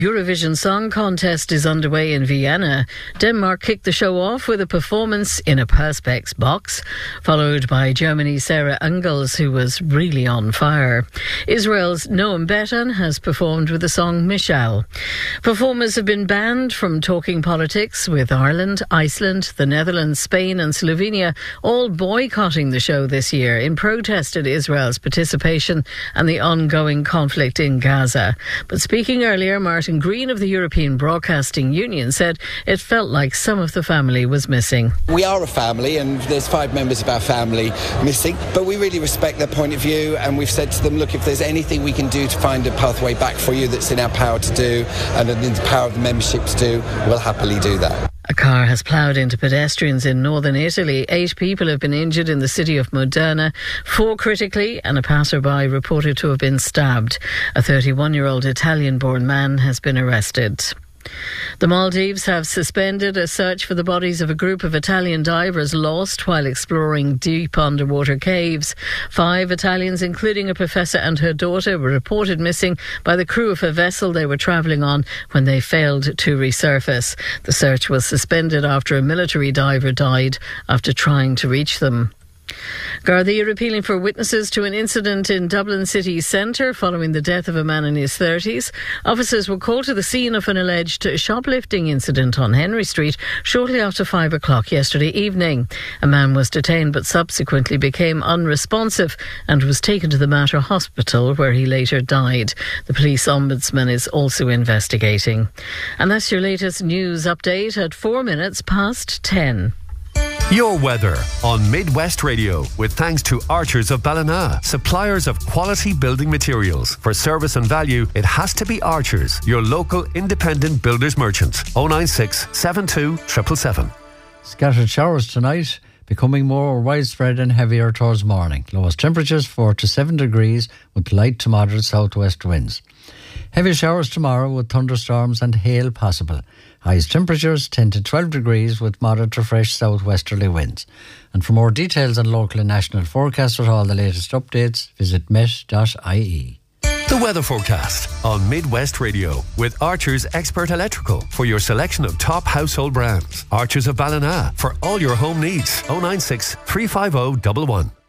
Eurovision Song Contest is underway in Vienna. Denmark kicked the show off with a performance in a Perspex box, followed by Germany's Sarah Engels, who was really on fire. Israel's Noam Betan has performed with the song Michal. Performers have been banned from talking politics, with Ireland, Iceland, the Netherlands, Spain and Slovenia all boycotting the show this year in protest at Israel's participation and the ongoing conflict in Gaza. But speaking earlier, Martin Green of the European Broadcasting Union said it felt like some of the family was missing. We are a family and there's 5 members of our family missing, but we really respect their point of view, and we've said to them, look, if there's anything we can do to find a pathway back for you that's in our power to do and in the power of the membership to do, we'll happily do that. A car has ploughed into pedestrians in northern Italy. 8 people have been injured in the city of Modena, 4 critically, and a passerby reported to have been stabbed. A 31-year-old Italian-born man has been arrested. The Maldives have suspended a search for the bodies of a group of Italian divers lost while exploring deep underwater caves. 5 Italians, including a professor and her daughter, were reported missing by the crew of a vessel they were travelling on when they failed to resurface. The search was suspended after a military diver died after trying to reach them. Gardaí are appealing for witnesses to an incident in Dublin city centre following the death of a man in his 30s. Officers were called to the scene of an alleged shoplifting incident on Henry Street shortly after 5 o'clock yesterday evening. A man was detained but subsequently became unresponsive and was taken to the Mater Hospital, where he later died. The police ombudsman is also investigating. And that's your latest news update at 4 minutes past 10. Your weather on Midwest Radio, with thanks to Archers of Ballina, suppliers of quality building materials. For service and value, it has to be Archers, your local independent builders merchant. 096 72 777. Scattered showers tonight, becoming more widespread and heavier towards morning. Lowest temperatures 4 to 7 degrees with light to moderate southwest winds. Heavy showers tomorrow with thunderstorms and hail possible. Highest temperatures 10 to 12 degrees with moderate to fresh southwesterly winds. And for more details on local and national forecasts with all the latest updates, visit met.ie. The weather forecast on Midwest Radio with Archers Expert Electrical for your selection of top household brands. Archers of Ballina for all your home needs. 096 350 11.